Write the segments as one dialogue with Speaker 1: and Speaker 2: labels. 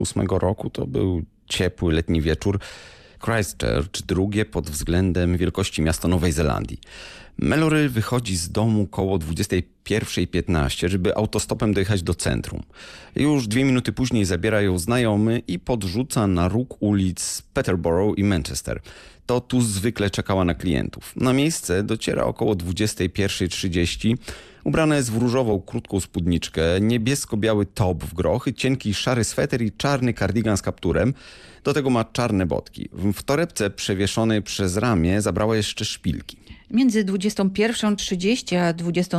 Speaker 1: 2008 roku. To był ciepły letni wieczór. Christchurch, drugie pod względem wielkości miasto Nowej Zelandii. Mallory wychodzi z domu koło 21:15, żeby autostopem dojechać do centrum. Już 2 minuty później zabiera ją znajomy i podrzuca na róg ulic Peterborough i Manchester. To tu zwykle czekała na klientów. Na miejsce dociera około 21:30. Ubrana jest w różową, krótką spódniczkę, niebiesko-biały top w grochy, cienki szary sweter i czarny kardigan z kapturem. Do tego ma czarne botki. W torebce przewieszonej przez ramię zabrała jeszcze szpilki.
Speaker 2: Między 21:30 a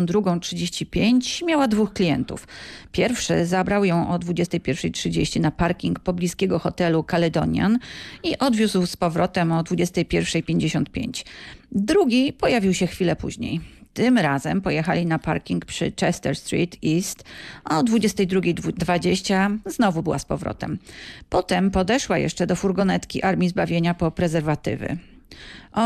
Speaker 2: 22:35 miała 2 klientów. Pierwszy zabrał ją o 21:30 na parking pobliskiego hotelu Caledonian i odwiózł z powrotem o 21:55. Drugi pojawił się chwilę później. Tym razem pojechali na parking przy Chester Street East, a o 22:20 znowu była z powrotem. Potem podeszła jeszcze do furgonetki Armii Zbawienia po prezerwatywy. O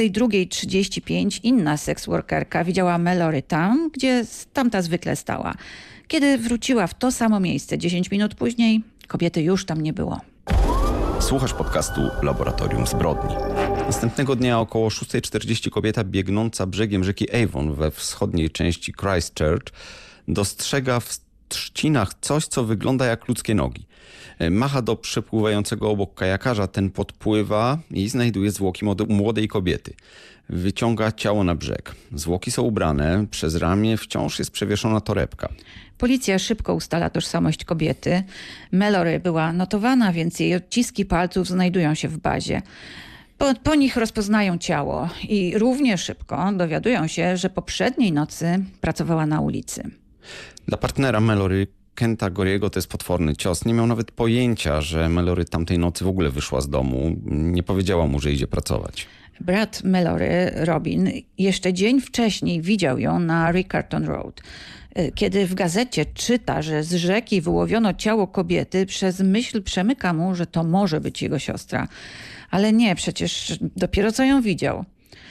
Speaker 2: 22:35 inna seksworkerka widziała Mallory tam, gdzie tamta zwykle stała. Kiedy wróciła w to samo miejsce 10 minut później, kobiety już tam nie było.
Speaker 1: Słuchasz podcastu Laboratorium Zbrodni. Następnego dnia około 6:40 kobieta biegnąca brzegiem rzeki Avon we wschodniej części Christchurch dostrzega w trzcinach coś, co wygląda jak ludzkie nogi. Macha do przepływającego obok kajakarza, ten podpływa i znajduje zwłoki młodej kobiety. Wyciąga ciało na brzeg. Zwłoki są ubrane, przez ramię wciąż jest przewieszona torebka.
Speaker 2: Policja szybko ustala tożsamość kobiety. Mallory była notowana, więc jej odciski palców znajdują się w bazie. Po nich rozpoznają ciało i równie szybko dowiadują się, że poprzedniej nocy pracowała na ulicy.
Speaker 1: Dla partnera Mallory, Kenta Goriego, to jest potworny cios. Nie miał nawet pojęcia, że Mallory tamtej nocy w ogóle wyszła z domu. Nie powiedziała mu, że idzie pracować.
Speaker 2: Brat Mallory, Robin, jeszcze dzień wcześniej widział ją na Riccarton Road. Kiedy w gazecie czyta, że z rzeki wyłowiono ciało kobiety, przez myśl przemyka mu, że to może być jego siostra. Ale nie, przecież dopiero co ją widział.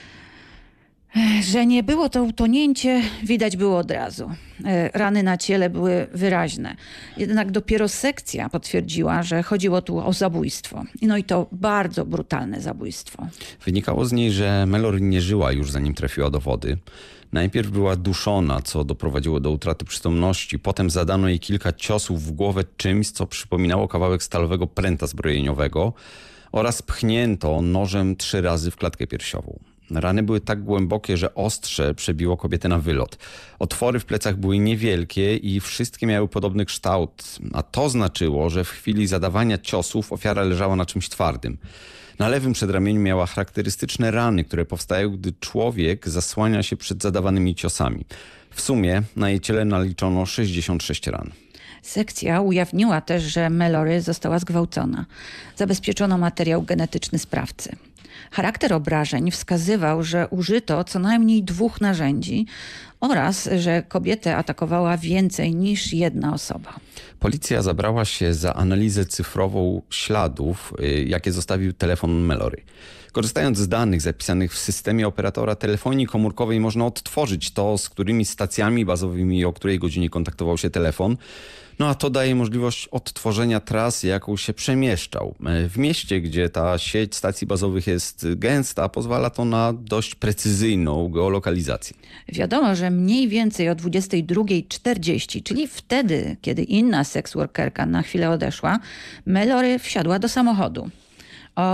Speaker 2: Że nie było to utonięcie, widać było od razu. Rany na ciele były wyraźne. Jednak dopiero sekcja potwierdziła, że chodziło tu o zabójstwo. No i to bardzo brutalne zabójstwo.
Speaker 1: Wynikało z niej, że Mallory nie żyła już zanim trafiła do wody. Najpierw była duszona, co doprowadziło do utraty przytomności. Potem zadano jej kilka ciosów w głowę czymś, co przypominało kawałek stalowego pręta zbrojeniowego oraz pchnięto nożem 3 razy w klatkę piersiową. Rany były tak głębokie, że ostrze przebiło kobietę na wylot. Otwory w plecach były niewielkie i wszystkie miały podobny kształt, a to znaczyło, że w chwili zadawania ciosów ofiara leżała na czymś twardym. Na lewym przedramieniu miała charakterystyczne rany, które powstają, gdy człowiek zasłania się przed zadawanymi ciosami. W sumie na jej ciele naliczono 66 ran.
Speaker 2: Sekcja ujawniła też, że Mallory została zgwałcona. Zabezpieczono materiał genetyczny sprawcy. Charakter obrażeń wskazywał, że użyto co najmniej 2 narzędzi oraz, że kobietę atakowała więcej niż jedna osoba.
Speaker 1: Policja zabrała się za analizę cyfrową śladów, jakie zostawił telefon Mallory. Korzystając z danych zapisanych w systemie operatora telefonii komórkowej można odtworzyć to, z którymi stacjami bazowymi i o której godzinie kontaktował się telefon. No a to daje możliwość odtworzenia trasy, jaką się przemieszczał. W mieście, gdzie ta sieć stacji bazowych jest gęsta, pozwala to na dość precyzyjną geolokalizację.
Speaker 2: Wiadomo, że mniej więcej o 22:40, czyli wtedy, kiedy inna seksworkerka na chwilę odeszła, Mallory wsiadła do samochodu. O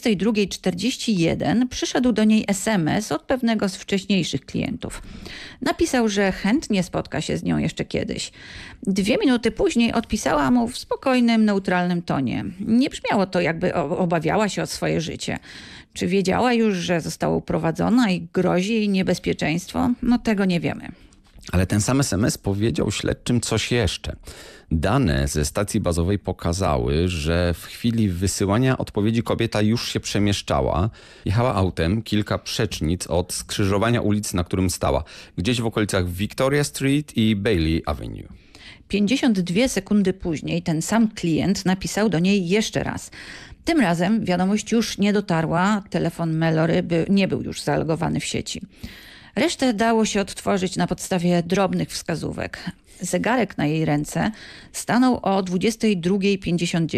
Speaker 2: 22:41 przyszedł do niej SMS od pewnego z wcześniejszych klientów. Napisał, że chętnie spotka się z nią jeszcze kiedyś. 2 minuty później odpisała mu w spokojnym, neutralnym tonie. Nie brzmiało to, jakby obawiała się o swoje życie. Czy wiedziała już, że została uprowadzona i grozi jej niebezpieczeństwo? No tego nie wiemy.
Speaker 1: Ale ten sam SMS powiedział śledczym coś jeszcze. Dane ze stacji bazowej pokazały, że w chwili wysyłania odpowiedzi kobieta już się przemieszczała. Jechała autem kilka przecznic od skrzyżowania ulic, na którym stała. Gdzieś w okolicach Victoria Street i Bailey Avenue.
Speaker 2: 52 sekundy później ten sam klient napisał do niej jeszcze raz. Tym razem wiadomość już nie dotarła, telefon Mallory nie był już zalogowany w sieci. Resztę dało się odtworzyć na podstawie drobnych wskazówek. Zegarek na jej ręce stanął o 22:59.